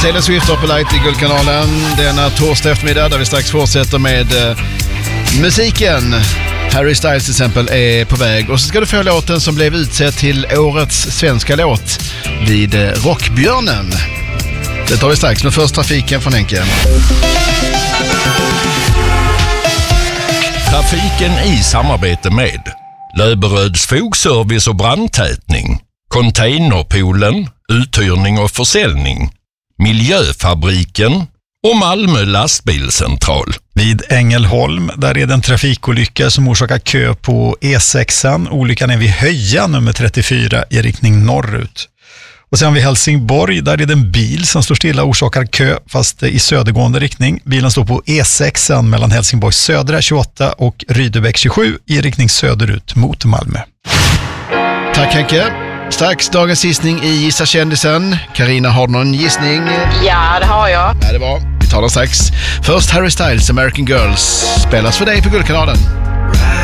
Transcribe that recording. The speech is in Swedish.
Taylor Swift på Light i Guldkanalen denna torsdag eftermiddag där vi strax fortsätter med musiken. Harry Styles till exempel är på väg och så ska du få låten som blev utsedd till årets svenska låt vid Rockbjörnen. Det tar vi strax, men först trafiken från Henke. Trafiken i samarbete med Löberöds fogservice och brandtätning, Containerpoolen, uthyrning och försäljning, Miljöfabriken och Malmö lastbilscentral. Vid Ängelholm, där är det en trafikolycka som orsakar kö på E6. Olyckan är vid Höja nummer 34 i riktning norrut. Och sen vid Helsingborg, där är det en bil som står stilla och orsakar kö fast i södergående riktning. Bilen står på E6 mellan Helsingborgs södra 28 och Rydebäck 27 i riktning söderut mot Malmö. Tack Henke. Strax dagens gissning i Gissa kändisen. Carina, har du någon gissning? Ja, det har jag. Ja, det var. Vi tar den strax. Först Harry Styles, American Girls. Spelas för dig på Guldkanalen.